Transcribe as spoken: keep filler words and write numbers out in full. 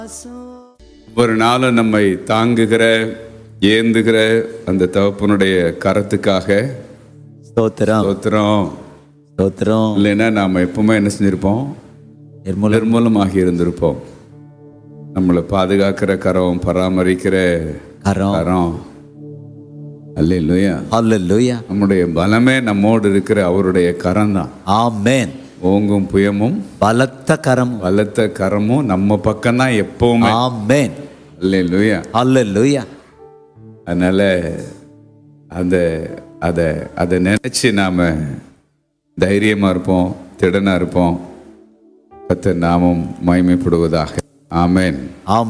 ஒவ்வொரு நாளும் நம்மை தாங்குகிற ஏந்துகிற அந்த தகப்பனுடைய கரத்துக்காக ஸ்தோத்திரம் ஸ்தோத்திரம். ஸ்தோத்திரம். இல்லைன்னா நாம் எப்பவுமே என்ன செஞ்சிருப்போம்? நிர்மூலம் நிர்மூலமாகி இருந்திருப்போம். நம்மளை பாதுகாக்கிற கரம், பராமரிக்கிற கரம். கரம். அல்லேலூயா. ஹல்லேலூயா. நம்முடைய பலமே நம்மோடு இருக்கிற அவருடைய கரம் தான். ஆமென். ஓங்கும் புயமும் பலத்த கரம். பலத்த கரமும் நம்ம பக்கம் தான் எப்பவுமே. ஆமென். அல்லேலூயா. ஹல்லேலூயா. அதனால அந்த அதை அதை நினைச்சு நாம தைரியமா இருப்போம், திடனா இருப்போம். கர்த்தர் நாமம் மகிமைப்படுவதாக. ஆமென். ஆமென்.